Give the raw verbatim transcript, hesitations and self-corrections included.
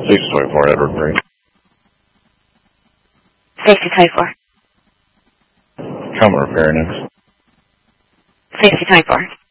six twenty-four Edward Green. Safety twenty-four. Trauma repair next. Safety twenty-four.